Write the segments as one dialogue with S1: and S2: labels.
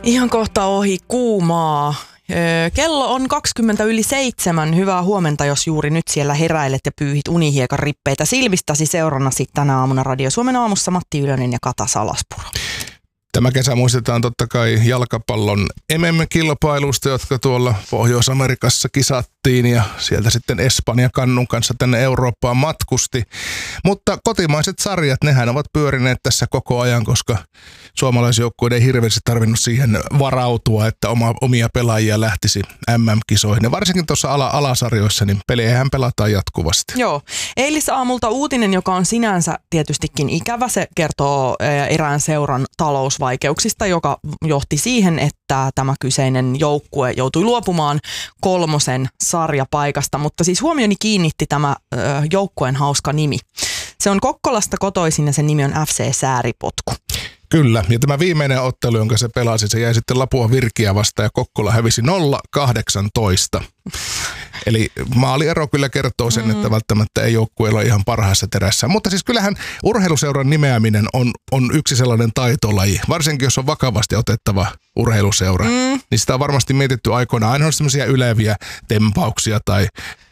S1: Ihan kohta ohi kuumaa. Kello on 7:20. Hyvää huomenta, jos juuri nyt siellä heräilet ja pyyhit unihiekan rippeitä silmistäsi seurannasi tänä aamuna Radio Suomen aamussa Matti Ylönen ja Kata Salaspuro.
S2: Tämä kesä muistetaan totta kai jalkapallon MM-kilpailusta, jotka tuolla Pohjois-Amerikassa kisattiin ja sieltä sitten Espanja kannun kanssa tänne Eurooppaan matkusti. Mutta kotimaiset sarjat, nehän ovat pyörineet tässä koko ajan, koska suomalaisjoukkueiden ei hirveästi tarvinnut siihen varautua, että omia pelaajia lähtisi MM-kisoihin. Ja varsinkin tuossa alasarjoissa, niin pelejähän pelataan jatkuvasti.
S1: Joo. Eilisaamulta uutinen, joka on sinänsä tietystikin ikävä. Se kertoo erään seuran talousvaikeuksista, joka johti siihen, että tämä kyseinen joukkue joutui luopumaan 3. sarjapaikasta. Mutta siis huomioni kiinnitti tämä joukkueen hauska nimi. Se on Kokkolasta kotoisin ja sen nimi on FC Sääripotku.
S2: Kyllä, ja tämä viimeinen ottelu, jonka se pelasi, se jäi sitten Lapua Virkiä vastaan ja Kokkola hävisi 0-18. Eli maaliero kyllä kertoo sen, että välttämättä ei joukkueella ihan parhaassa terässä. Mutta siis kyllähän urheiluseuran nimeäminen on yksi sellainen taitolaji. Varsinkin jos on vakavasti otettava urheiluseura, niin sitä on varmasti mietitty aikoinaan. Aina on sellaisia yleviä tempauksia tai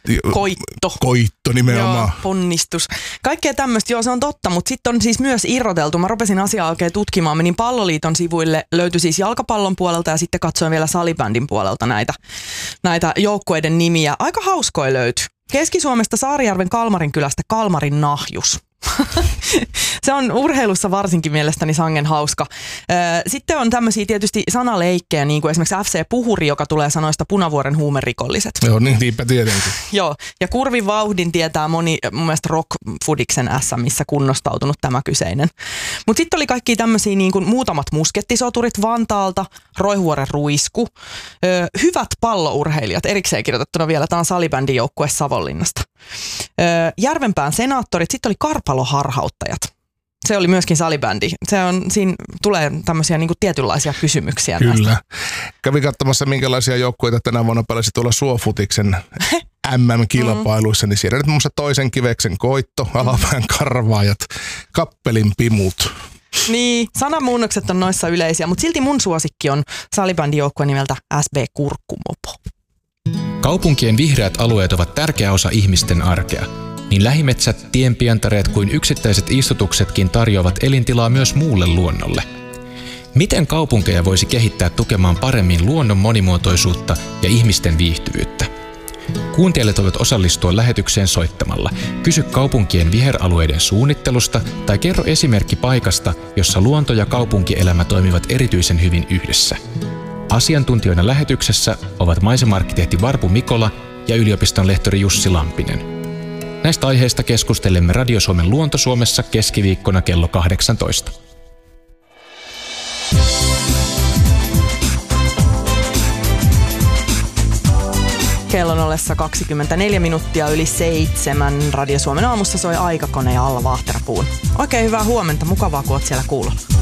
S2: koitto nimenomaan.
S1: Joo, ponnistus. Kaikkea tämmöistä, joo se on totta, mutta sitten on siis myös irroteltu. Mä rupesin asiaa oikein tutkimaan. Menin Palloliiton sivuille, löytyi siis jalkapallon puolelta ja sitten katsoin vielä salibändin puolelta näitä joukkueiden nimiä. Aika hauskoja löytyi. Keski-Suomesta Saarijärven Kalmarin kylästä Kalmarin Nahjus. Se on urheilussa varsinkin mielestäni sangen hauska. Sitten on tämmöisiä tietysti sanaleikkejä, niin kuin esimerkiksi FC Puhuri, joka tulee sanoista Punavuoren huumerikolliset.
S2: Joo, niinpä tietenkin.
S1: Joo, ja Kurvin vauhdin tietää moni mun mielestä Rock-Fudiksen missä kunnostautunut tämä kyseinen. Mutta sitten oli kaikki tämmöisiä niin kuin muutamat muskettisoturit Vantaalta, Roihuoren Ruisku, hyvät pallourheilijat, erikseen kirjoitettuna vielä, tämä on salibändin joukkue Savonlinnasta. Järvenpään senaattorit, sitten oli Karpalo-harhauttajat. Se oli myöskin salibändi. Siinä tulee tämmöisiä niin kuin tietynlaisia kysymyksiä.
S2: Kyllä.
S1: Näistä.
S2: Kävin katsomassa, minkälaisia joukkueita tänä vuonna pelasi tuolla Suofutiksen MM-kilpailuissa, niin siellä nyt muun muassa Toisen Kiveksen Koitto, Alapään Karvaajat, Kappelin Pimut.
S1: Niin, sanamuunnokset on noissa yleisiä, mutta silti mun suosikki on salibändijoukkue nimeltä SB Kurkkumopo.
S3: Kaupunkien vihreät alueet ovat tärkeä osa ihmisten arkea. Niin lähimetsät, tienpientareet kuin yksittäiset istutuksetkin tarjoavat elintilaa myös muulle luonnolle. Miten kaupunkeja voisi kehittää tukemaan paremmin luonnon monimuotoisuutta ja ihmisten viihtyvyyttä? Kuuntelijat voivat osallistua lähetykseen soittamalla. Kysy kaupunkien viheralueiden suunnittelusta tai kerro esimerkki paikasta, jossa luonto ja kaupunkielämä toimivat erityisen hyvin yhdessä. Asiantuntijoina lähetyksessä ovat maisema-arkkitehti Varpu Mikola ja yliopiston lehtori Jussi Lampinen. Näistä aiheista keskustelemme Radio Suomen Luonto-Suomessa keskiviikkona kello 18.
S1: Kello on ollessa 24 minuuttia yli 7. Radio Suomen aamussa soi Aikakone ja Alla Vahterapuun. Oikein hyvää huomenta, mukavaa kun oot siellä kuulolla.